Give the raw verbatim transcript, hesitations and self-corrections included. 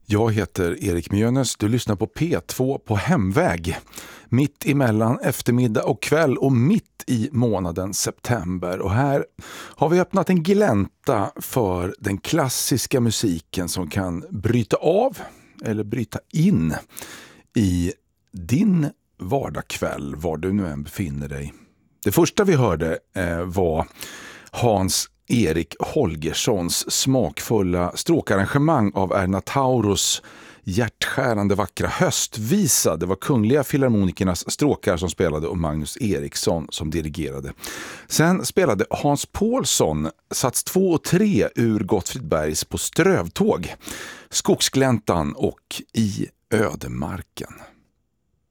Jag heter Erik Mjönes, du lyssnar på P två på hemväg. Mitt emellan eftermiddag och kväll och mitt i månaden september. Och här har vi öppnat en glänta för den klassiska musiken som kan bryta av eller bryta in i din vardagskväll, var du nu än befinner dig. Det första vi hörde eh, var Hans Erik Holgerssons smakfulla stråkarrangemang av Erna Tauros hjärtskärande vackra höstvisa. Det var Kungliga Filharmonikernas stråkar som spelade och Magnus Eriksson som dirigerade. Sen spelade Hans Paulsson sats två och tre ur Gottfrid Bergs På strövtåg, Skogsgläntan och I ödemarken.